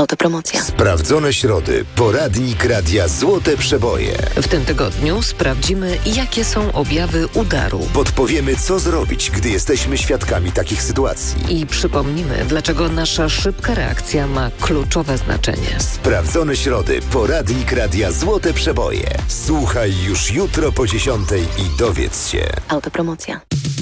Autopromocja. Sprawdzone środy. Poradnik Radia Złote Przeboje. W tym tygodniu sprawdzimy, jakie są objawy udaru. Podpowiemy, co zrobić, gdy jesteśmy świadkami takich sytuacji. I przypomnimy, dlaczego nasza szybka reakcja ma kluczowe znaczenie. Sprawdzone środy. Poradnik Radia Złote Przeboje. Słuchaj już jutro po 10:00 i dowiedz się. Autopromocja.